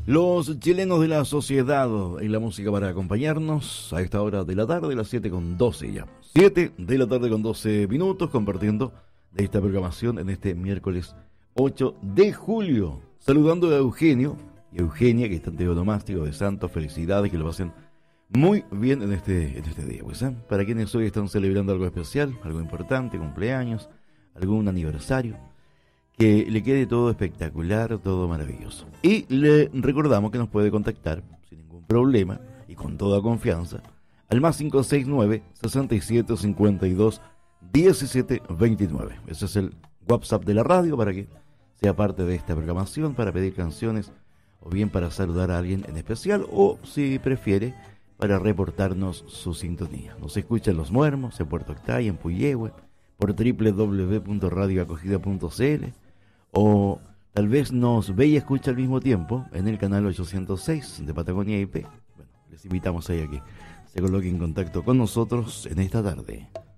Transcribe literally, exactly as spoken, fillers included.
Los chilenos de la sociedad en la música para acompañarnos a esta hora de la tarde, las siete con doce ya. siete de la tarde con doce minutos, compartiendo de esta programación en este miércoles ocho de julio. Saludando a Eugenio y Eugenia, que están de onomástico de Santos. Felicidades, que lo pasen muy bien en este, en este día. Pues, ¿eh? Para quienes hoy están celebrando algo especial, algo importante, cumpleaños, algún aniversario, que le quede todo espectacular, todo maravilloso. Y le recordamos que nos puede contactar sin ningún problema y con toda confianza al más cinco seis nueve, sesenta y siete, cincuenta y dos, diecisiete, veintinueve. Ese es el WhatsApp de la radio para que sea parte de esta programación, para pedir canciones o bien para saludar a alguien en especial, o si prefiere para reportarnos su sintonía. Nos escucha en Los Muermos, en Puerto Octay, en Puyehue, por doble u doble u doble u punto radio acogida punto c l, o tal vez nos ve y escucha al mismo tiempo en el canal ochocientos seis de Patagonia I P. Bueno, les invitamos ahí a que se coloque en contacto con nosotros en esta tarde.